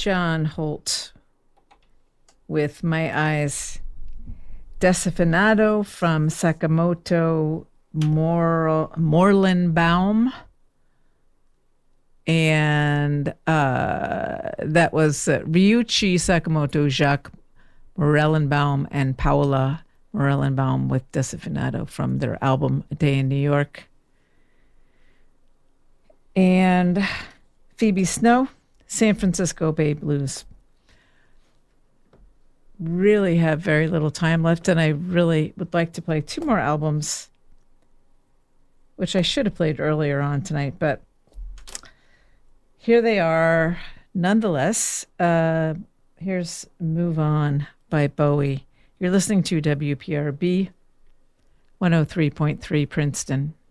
John Holt with My Eyes. Desafinado from Sakamoto Morlenbaum. And that was Ryuichi Sakamoto, Jacques Morellenbaum, and Paola Morellenbaum with Desafinado from their album A Day in New York. And Phoebe Snow, San Francisco Bay Blues. Really have very little time left, and I really would like to play two more albums, which I should have played earlier on tonight, but here they are nonetheless. Here's Move On by Bowie. You're listening to WPRB 103.3 Princeton.